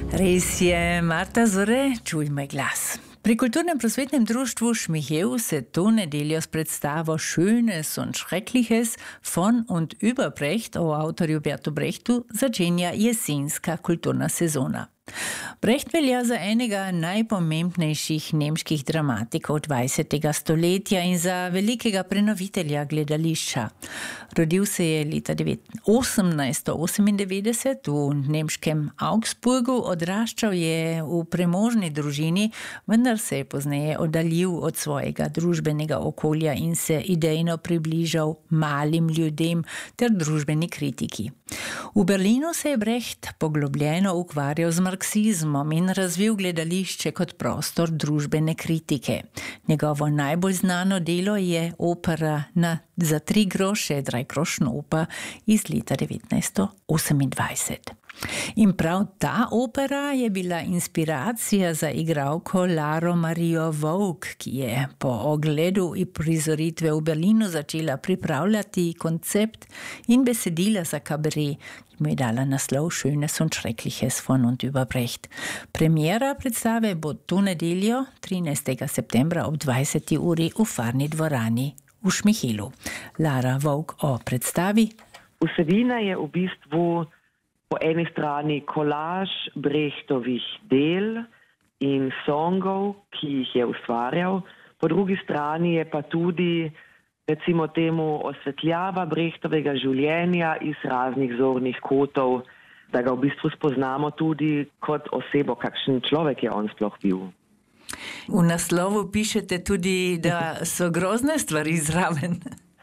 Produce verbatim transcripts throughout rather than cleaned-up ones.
Res je, Marta Zore, čuj moj glas. Pri kulturnem prosvetnem društvu Šmichel se to nedeljo s predstavo Schönes und Schreckliches von und über Brecht o avtorju Bertu Brechtu začenja jesenska kulturna sezona. Brecht velja za enega najpomembnejših nemških dramatikov dvajsetega stoletja in za velikega prenovitelja gledališča. Rodil se je leta osemnajststo osemindevetdeset v nemškem Augsburgu, odraščal je v premožni družini, vendar se je pozneje oddaljil od svojega družbenega okolja in se idejno približal malim ljudem ter družbeni kritiki. V Berlinu se je Brecht poglobljeno ukvarjal z marksizmom in razvil gledališče kot prostor družbene kritike. Njegovo najbolj znano delo je opera na za tri groše, Dreigroschenoper iz leta devetnajststo osemindvajset. In prav ta opera je bila inspiracija za igralko Laro Marijo Vovk, ki je po ogledu in prizoritve v Berlinu začela pripravljati koncept in besedila za kabaret, ki mu je dala naslov Schönes und Schreckliches von und über Brecht. Premiera predstave bo to nedeljo, trinajstega septembra ob dvajseti uri v Farni dvorani v Šmichelu. Lara Vovk o predstavi. Vsebina je v bistvu po eni strani kolaž Brechtovih del in songov, ki jih je ustvarjal, po drugi strani je pa tudi, recimo temu, osvetljava Brechtovega življenja iz raznih zornih kotov, da ga v bistvu spoznamo tudi kot osebo, kakšen človek je on sploh bil. V naslovu pišete tudi, da so grozne stvari zraven.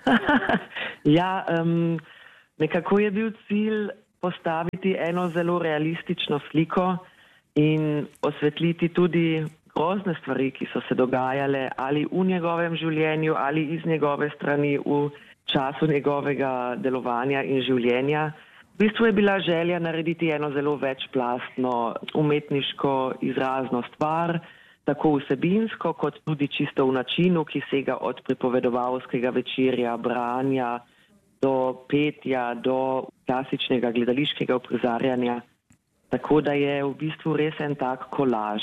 Ja, um, nekako je bil cilj postaviti eno zelo realistično sliko in osvetliti tudi grozne stvari, ki so se dogajale ali v njegovem življenju ali iz njegove strani v času njegovega delovanja in življenja. V bistvu je bila želja narediti eno zelo večplastno umetniško izrazno stvar, tako vsebinsko kot tudi čisto v načinu, ki sega od pripovedovalskega večerja, branja, do petja, do klasičnega gledališkega uprizarjanja. Tako da je v bistvu res en tak kolaž.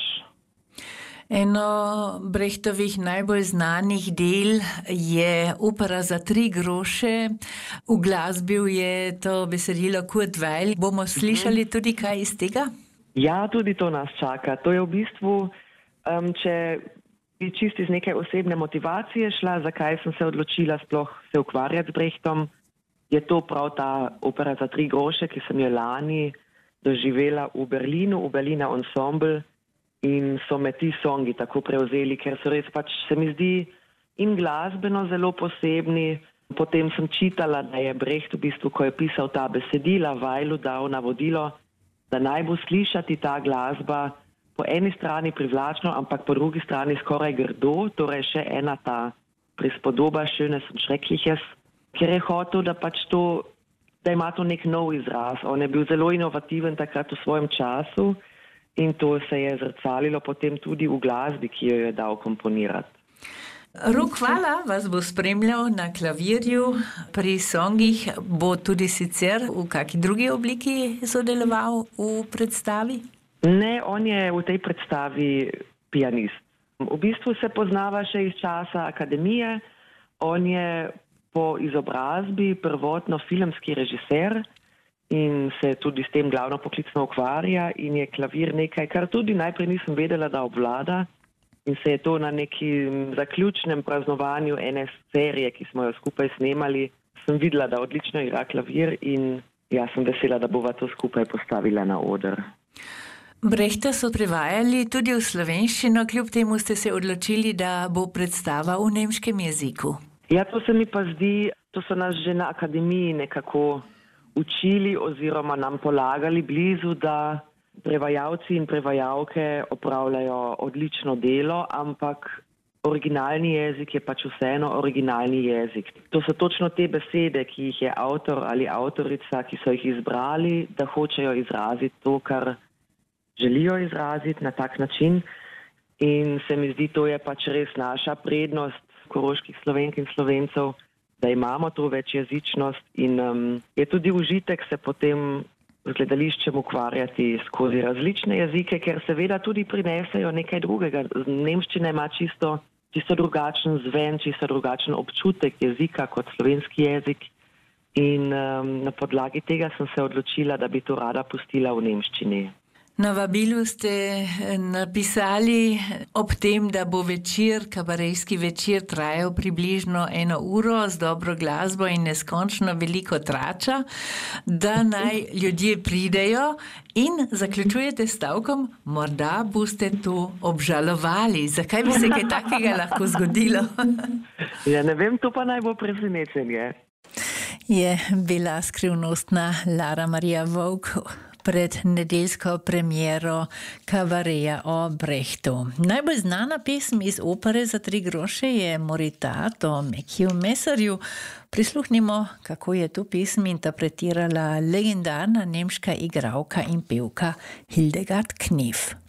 Eno Brechtovih najbolj znanih del je opera za tri groše. Uglasbil je to besedilo Kurt Weill. Bomo slišali tudi kaj iz tega? Ja, tudi to nas čaka. To je v bistvu, um, če bi čisto iz neke osebne motivacije šla, zakaj sem se odločila sploh se ukvarjati z Brechtom, je to prav ta opera za tri groše, ki sem jo lani doživela v Berlinu, v Berliner Ensemble, in so me ti songi tako prevzeli, ker so res pač, se mi zdi, in glasbeno zelo posebni. Potem sem čitala, da je Brecht v bistvu, ko je pisal ta besedila, Weillu dal navodilo, da naj bo slišati ta glasba po eni strani privlačno, ampak po drugi strani skoraj grdo, torej še ena ta prispodoba Schönes und Schreckliches, ker je hotel, da pač to, da ima to nek nov izraz. On je bil zelo inovativen takrat v svojem času in to se je zrcalilo potem tudi v glasbi, ki jo je dal komponirati. Rok Hvala vas bo spremljal na klavirju pri songih, bo tudi sicer v kaki drugi obliki sodeloval v predstavi? Ne, on je v tej predstavi pianist. V bistvu se poznava še iz časa akademije. On je po izobrazbi prvotno filmski režiser in se tudi s tem glavno poklicno ukvarja in je klavir nekaj, kar tudi najprej nisem vedela, da obvlada, in se je to na nekem zaključnem praznovanju ene serije, ki smo jo skupaj snemali, sem videla, da odlično igra klavir in jaz sem vesela, da bova to skupaj postavila na oder. Brechta so prevajali tudi v slovenščino, kljub temu ste se odločili, da bo predstava v nemškem jeziku. Ja, to se mi pa zdi, to so nas že na akademiji nekako učili oziroma nam polagali blizu, da prevajalci in prevajalke opravljajo odlično delo, ampak originalni jezik je pač vseeno originalni jezik. To so točno te besede, ki jih je avtor ali avtorica, ki so jih izbrali, da hočejo izraziti to, kar želijo izraziti na tak način. In se mi zdi, to je pač res naša prednost koroških Slovenk in Slovencev, da imamo to večjezičnost in um, je tudi užitek se potem z gledališčem ukvarjati skozi različne jezike, ker seveda tudi prinesejo nekaj drugega. Nemščina ima čisto, čisto drugačen zven, čisto drugačen občutek jezika kot slovenski jezik in um, na podlagi tega sem se odločila, da bi to rada pustila v nemščini. Na vabilu ste napisali ob tem, da bo večer, kabarejski večer trajal približno eno uro z dobro glasbo in neskončno veliko trača, da naj ljudje pridejo in zaključujete stavkom, morda boste to obžalovali. Zakaj bi se kaj takega lahko zgodilo? Ja, ne vem, to pa naj bo presenečenje. Je bila skrivnostna Lara Marija Vovk pred nedeljsko premiero kabareja o Brechtu. Najbolj znana pesem iz opere za tri groše je Moritat o Mekiju Mesarju. Prisluhnimo, kako je to pesem interpretirala legendarna nemška igralka in pevka Hildegard Knef.